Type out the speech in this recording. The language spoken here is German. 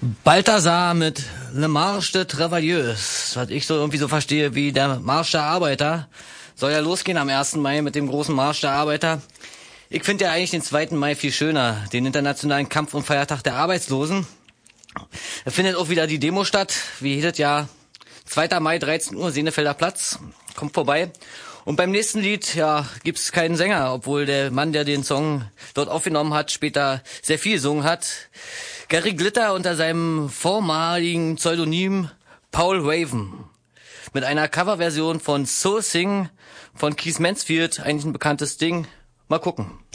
Balthasar mit Le Marche des Travailleurs, was ich so irgendwie so verstehe wie der Marsch der Arbeiter, soll ja losgehen am 1. Mai mit dem großen Marsch der Arbeiter. Ich finde ja eigentlich den 2. Mai viel schöner, den internationalen Kampf- und Feiertag der Arbeitslosen. Da findet auch wieder die Demo statt, wie jedes Jahr. 2. Mai, 13 Uhr, Senefelder Platz, kommt vorbei. Und beim nächsten Lied, ja, gibt's keinen Sänger, obwohl der Mann, der den Song dort aufgenommen hat, später sehr viel gesungen hat. Gary Glitter unter seinem vormaligen Pseudonym Paul Raven. Mit einer Coverversion von Soul Sing von Keith Mansfield, eigentlich ein bekanntes Ding. Mal gucken.